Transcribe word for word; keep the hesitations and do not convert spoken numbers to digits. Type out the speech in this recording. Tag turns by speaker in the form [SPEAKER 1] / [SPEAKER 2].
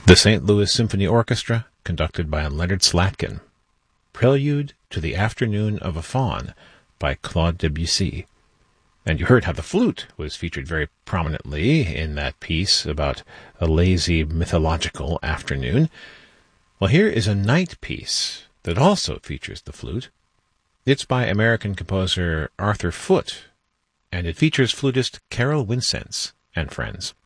[SPEAKER 1] The Saint Louis Symphony Orchestra, conducted by Leonard Slatkin. Prelude to the Afternoon of a Faun by Claude Debussy. And you heard how the flute was featured very prominently in that piece about a lazy mythological afternoon. Well, here is a night piece that also features the flute. It's by American composer Arthur Foote, and it features flutist Carol Wincenz and friends.